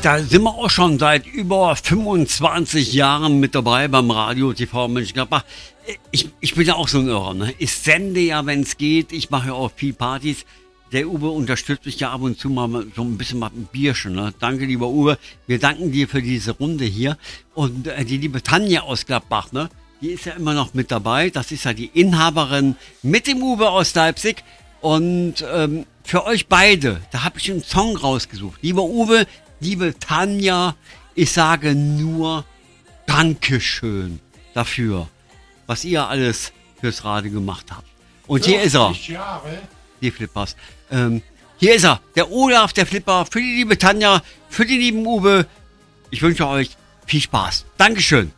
Da sind wir auch schon seit über 25 Jahren mit dabei beim Radio TV Mönchengladbach. Ich bin ja auch so ein Irrer, ne? Ich sende ja, wenn es geht. Ich mache ja auch viel Partys. Der Uwe unterstützt mich ja ab und zu mal so ein bisschen mit einem Bierchen. Ne? Danke, lieber Uwe. Wir danken dir für diese Runde hier. Und die liebe Tanja aus Gladbach, ne? Die ist ja immer noch mit dabei. Das ist ja die Inhaberin mit dem Uwe aus Leipzig. Und für euch beide, da habe ich einen Song rausgesucht. Lieber Uwe, liebe Tanja, ich sage nur Dankeschön dafür, was ihr alles fürs Radio gemacht habt. Und hier ist er. Die Flippers. Hier ist er, der Olaf, der Flipper, für die liebe Tanja, für den lieben Uwe. Ich wünsche euch viel Spaß. Dankeschön.